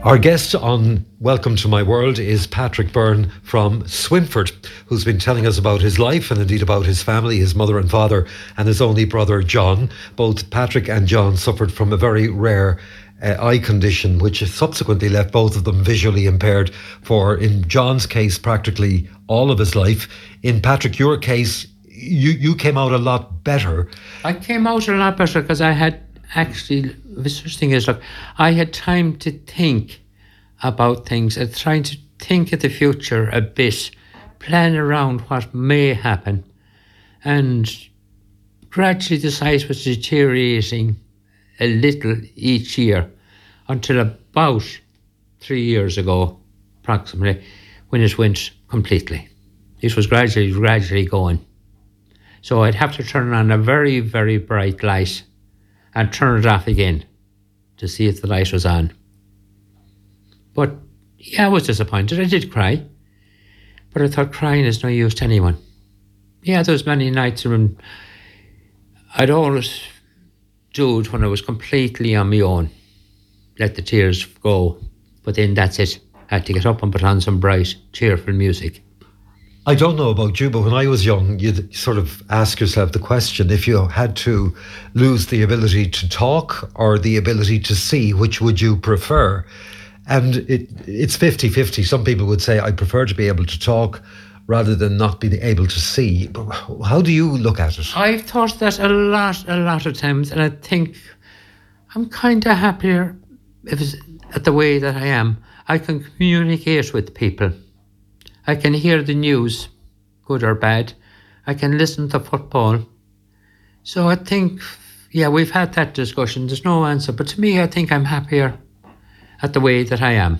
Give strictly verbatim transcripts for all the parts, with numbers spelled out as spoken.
Our guest on Welcome to My World is Patrick Byrne from Swinford, who's been telling us about his life and indeed about his family, his mother and father, and his only brother, John. Both Patrick and John suffered from a very rare uh, eye condition, which subsequently left both of them visually impaired for, in John's case, practically all of his life. In Patrick, your case, you, you came out a lot better. I came out a lot better because I had actually, the such thing is, look, I had time to think about things and trying to think of the future a bit, plan around what may happen. And gradually the sight was deteriorating a little each year until about three years ago, approximately, when it went completely. It was gradually, gradually going. So I'd have to turn on a very, very bright light and turn it off again to see if the light was on. But yeah, I was disappointed. I did cry. But I thought crying is no use to anyone. Yeah, there was many nights when I'd always do it when I was completely on my own. Let the tears go. But then that's it. I had to get up and put on some bright, cheerful music. I don't know about you, but when I was young, you'd sort of ask yourself the question, if you had to lose the ability to talk or the ability to see, which would you prefer? And it, it's fifty-fifty. Some people would say, I prefer to be able to talk rather than not being able to see. But how do you look at it? I've thought that a lot, a lot of times, and I think I'm kind of happier if it's at the way that I am. I can communicate with people. I can hear the news, good or bad. I can listen to football. So I think, yeah, we've had that discussion. There's no answer. But to me, I think I'm happier at the way that I am.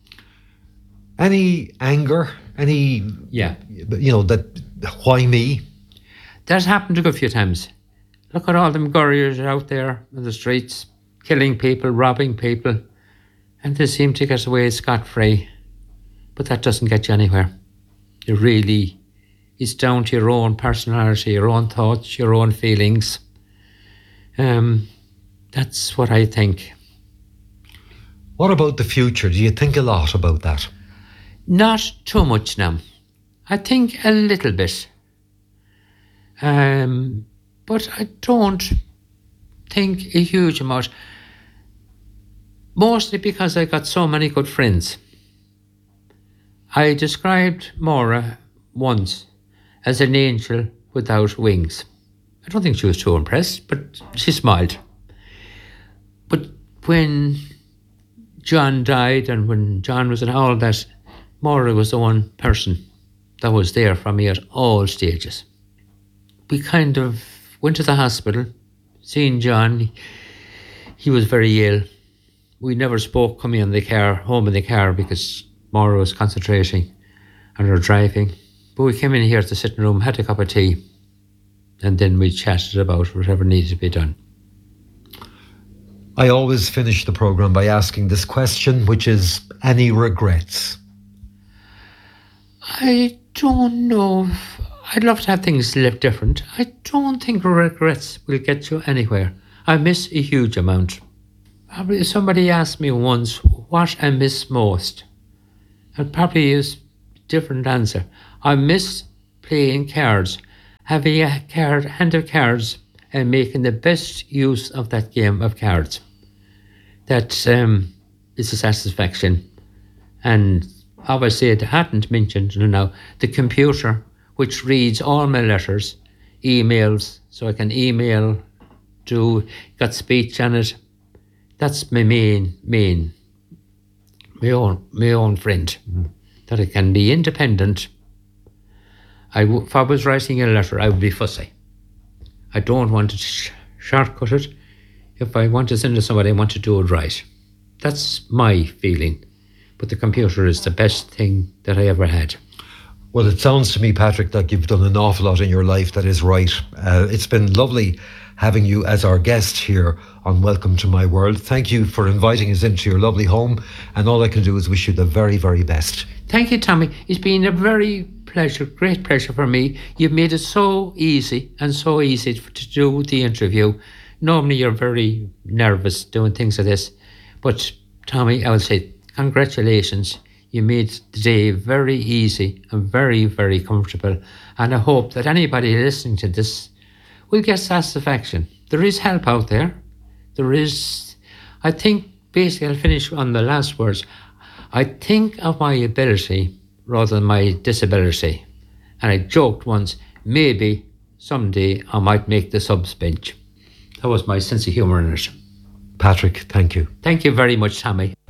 Any anger? Any, yeah, you know, that, why me? That's happened a good few times. Look at all them gurriers out there in the streets, killing people, robbing people, and they seem to get away scot-free. But that doesn't get you anywhere. It really is down to your own personality, your own thoughts, your own feelings. Um, that's what I think. What about the future? Do you think a lot about that? Not too much now. I think a little bit. Um, but I don't think a huge amount. Mostly because I got so many good friends. I described Maura once as an angel without wings. I don't think she was too impressed, but she smiled. But when John died and when John was in all that, Maura was the one person that was there for me at all stages. We kind of went to the hospital, seeing John. He was very ill. We never spoke coming in the car, home in the car, because Maura was concentrating on her driving. But we came in here to the sitting room, had a cup of tea, and then we chatted about whatever needed to be done. I always finish the programme by asking this question, which is, any regrets? I don't know. I'd love to have things live different. I don't think regrets will get you anywhere. I miss a huge amount. Somebody asked me once what I miss most. I'd probably use a different answer. I miss playing cards, having a card, hand of cards, and making the best use of that game of cards. That um, is a satisfaction. And obviously I hadn't mentioned now the computer, which reads all my letters, emails, so I can email, do, got speech on it. That's my main, main, my own, my own friend, mm. that I can be independent. I w- if I was writing a letter, I would be fussy. I don't want to sh- shortcut it. If I want to send it to somebody, I want to do it right. That's my feeling. But the computer is the best thing that I ever had. Well, it sounds to me, Patrick, that you've done an awful lot in your life that is right. Uh, it's been lovely having you as our guest here on Welcome to My World. Thank you for inviting us into your lovely home, and all I can do is wish you the very, very best. Thank you, Tommy. It's been a very pleasure, great pleasure for me. You've made it so easy and so easy to do the interview. Normally you're very nervous doing things like this, but Tommy, I would say congratulations. You made the day very easy and very, very comfortable. And I hope that anybody listening to this will get satisfaction. There is help out there. There is, I think, basically, I'll finish on the last words. I think of my ability rather than my disability. And I joked once, maybe someday I might make the subs bench. That was my sense of humour in it. Patrick, thank you. Thank you very much, Tommy.